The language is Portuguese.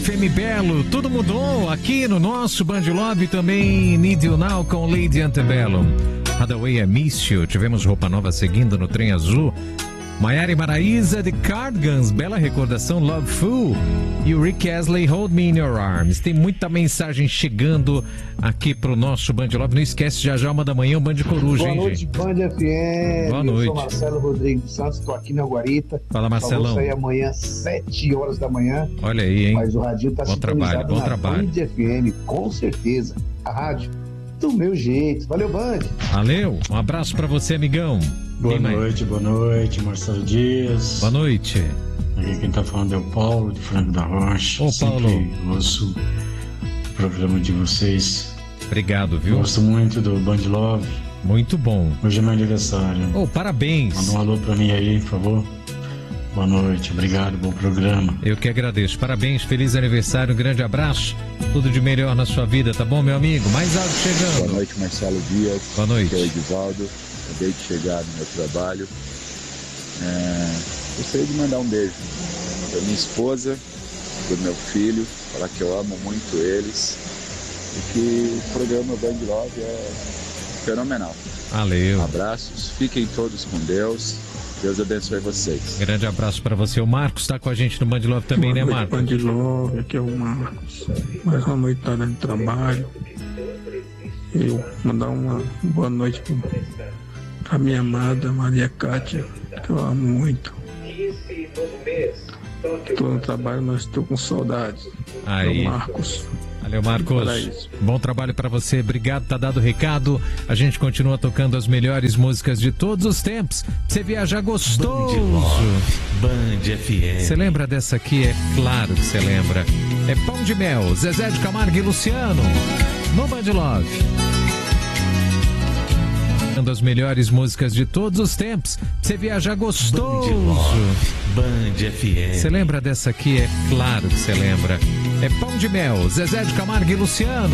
FM Belo, tudo mudou aqui no nosso Band Love, também Need You Now com Lady Antebellum. Hathaway I Miss You, tivemos Roupa Nova seguindo no Trem Azul. Maiara e Maraísa, The Cardigans, bela recordação, Love Fool. E o Rick Astley, Hold Me In Your Arms. Tem muita mensagem chegando aqui pro nosso Band Love. Não esquece, já 1h, o Band Coruja, hein, gente? Boa noite, Band FM. Boa noite. Eu sou Marcelo Rodrigues Santos, estou aqui na Guarita. Fala, Marcelão. Vou sair amanhã, 7h da manhã. Olha aí, hein? Mas o radinho tá sintonizado bom trabalho. Band FM, com certeza. A rádio do meu jeito. Valeu, Band. Valeu, um abraço pra você, amigão. Boa noite, Marcelo Dias. Boa noite. Aqui quem tá falando é o Paulo, de Franco da Rocha. Ô, Paulo. Sempre ouço o programa de vocês. Obrigado, viu? Gosto muito do Band Love. Muito bom. Hoje é meu aniversário. Ô, parabéns. Manda um alô pra mim aí, por favor. Boa noite, obrigado, bom programa. Eu que agradeço. Parabéns, feliz aniversário, um grande abraço. Tudo de melhor na sua vida, tá bom, meu amigo? Mais algo chegando. Boa noite, Marcelo Dias. Boa noite. Aqui é o Edivaldo. Acabei de chegar no meu trabalho. Gostaria de mandar um beijo para minha esposa, para o meu filho, falar que eu amo muito eles e que o programa Band Love é fenomenal. Valeu. Abraços, fiquem todos com Deus. Deus abençoe vocês. Grande abraço para você. O Marcos está com a gente no Band Love também, né, Marcos? Band Love, aqui é o Marcos. Mais uma noitada de trabalho. Eu mandar uma boa noite para minha amada Maria Cátia, que eu amo muito. Estou no trabalho, mas estou com saudades. Aí. É o Marcos. Valeu, Marcos. Bom trabalho pra você. Obrigado, tá dado o recado. A gente continua tocando as melhores músicas de todos os tempos. Pra você viajar gostoso. Band FM. Você lembra dessa aqui? É claro que você lembra. É Pão de Mel, Zezé de Camargo e Luciano. No Band Love. As melhores músicas de todos os tempos. Pra você viajar gostoso. Band FM. Você lembra dessa aqui? É claro que você lembra. É Pão de Mel, Zezé de Camargo e Luciano.